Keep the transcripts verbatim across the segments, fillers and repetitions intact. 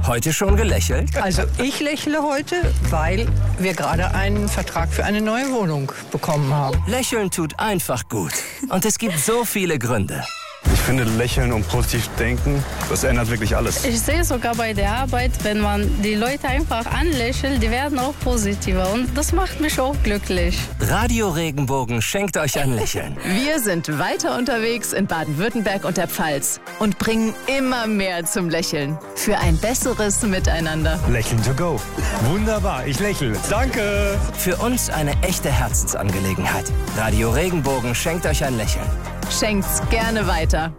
Heute schon gelächelt? Also ich lächle heute, weil wir gerade einen Vertrag für eine neue Wohnung bekommen haben. Lächeln tut einfach gut. Und es gibt so viele Gründe. Ich finde, lächeln und positiv denken, das ändert wirklich alles. Ich sehe sogar bei der Arbeit, wenn man die Leute einfach anlächelt, die werden auch positiver. Und das macht mich auch glücklich. Radio Regenbogen schenkt euch ein Lächeln. Wir sind weiter unterwegs in Baden-Württemberg und der Pfalz und bringen immer mehr zum Lächeln. Für ein besseres Miteinander. Lächeln to go. Wunderbar, ich lächle. Danke. Für uns eine echte Herzensangelegenheit. Radio Regenbogen schenkt euch ein Lächeln. Schenkt's gerne weiter.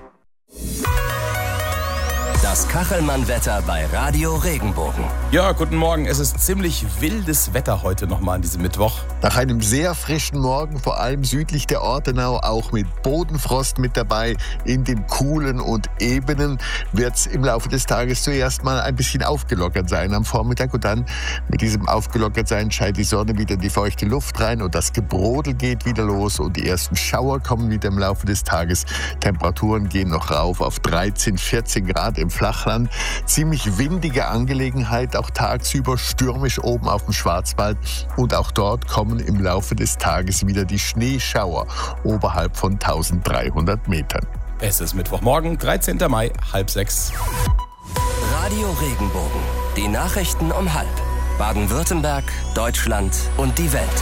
Das Kachelmann-Wetter bei Radio Regenbogen. Ja, guten Morgen. Es ist ziemlich wildes Wetter heute nochmal an diesem Mittwoch. Nach einem sehr frischen Morgen, vor allem südlich der Ortenau, auch mit Bodenfrost mit dabei, in dem Coolen und Ebenen, wird es im Laufe des Tages zuerst mal ein bisschen aufgelockert sein am Vormittag. Und dann mit diesem Aufgelockertsein scheint die Sonne wieder in die feuchte Luft rein und das Gebrodel geht wieder los und die ersten Schauer kommen wieder im Laufe des Tages. Temperaturen gehen noch rauf auf dreizehn, vierzehn Grad im Flachland. Ziemlich windige Angelegenheit, auch tagsüber stürmisch oben auf dem Schwarzwald. Und auch dort kommen im Laufe des Tages wieder die Schneeschauer oberhalb von dreizehnhundert Metern. Es ist Mittwochmorgen, dreizehnten Mai, halb sechs. Radio Regenbogen. Die Nachrichten um halb. Baden-Württemberg, Deutschland und die Welt.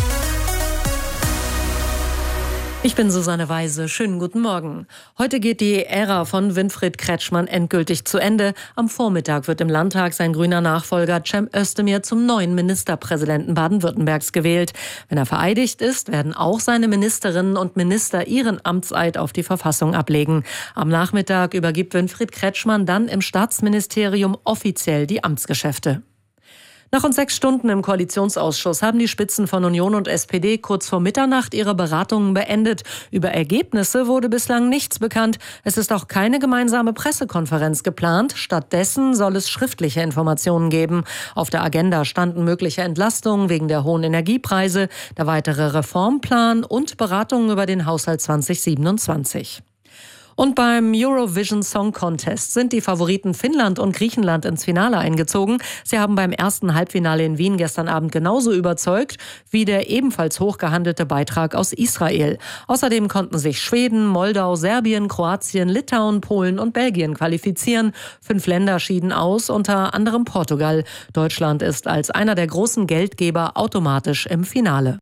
Ich bin Susanne Weise. Schönen guten Morgen. Heute geht die Ära von Winfried Kretschmann endgültig zu Ende. Am Vormittag wird im Landtag sein grüner Nachfolger Cem Özdemir zum neuen Ministerpräsidenten Baden-Württembergs gewählt. Wenn er vereidigt ist, werden auch seine Ministerinnen und Minister ihren Amtseid auf die Verfassung ablegen. Am Nachmittag übergibt Winfried Kretschmann dann im Staatsministerium offiziell die Amtsgeschäfte. Nach rund sechs Stunden im Koalitionsausschuss haben die Spitzen von Union und S P D kurz vor Mitternacht ihre Beratungen beendet. Über Ergebnisse wurde bislang nichts bekannt. Es ist auch keine gemeinsame Pressekonferenz geplant. Stattdessen soll es schriftliche Informationen geben. Auf der Agenda standen mögliche Entlastungen wegen der hohen Energiepreise, der weitere Reformplan und Beratungen über den Haushalt zwanzig siebenundzwanzig. Und beim Eurovision Song Contest sind die Favoriten Finnland und Griechenland ins Finale eingezogen. Sie haben beim ersten Halbfinale in Wien gestern Abend genauso überzeugt wie der ebenfalls hochgehandelte Beitrag aus Israel. Außerdem konnten sich Schweden, Moldau, Serbien, Kroatien, Litauen, Polen und Belgien qualifizieren. Fünf Länder schieden aus, unter anderem Portugal. Deutschland ist als einer der großen Geldgeber automatisch im Finale.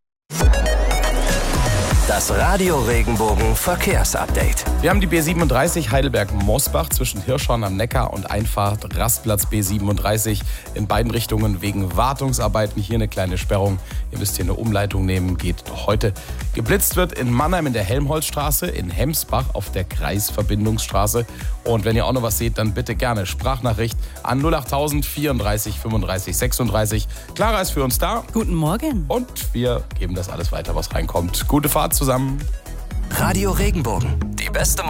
Das Radio Regenbogen Verkehrsupdate. Wir haben die B siebenunddreißig Heidelberg-Mosbach zwischen Hirschhorn am Neckar und Einfahrt Rastplatz B siebenunddreißig in beiden Richtungen wegen Wartungsarbeiten. Hier eine kleine Sperrung. Ihr müsst hier eine Umleitung nehmen, geht heute. Geblitzt wird in Mannheim in der Helmholtzstraße, in Hemsbach auf der Kreisverbindungsstraße. Und wenn ihr auch noch was seht, dann bitte gerne Sprachnachricht an null achttausend vierunddreißig fünfunddreißig sechsunddreißig. Clara ist für uns da. Guten Morgen. Und wir geben das alles weiter, was reinkommt. Gute Fahrt zusammen. Radio Regenbogen. Die beste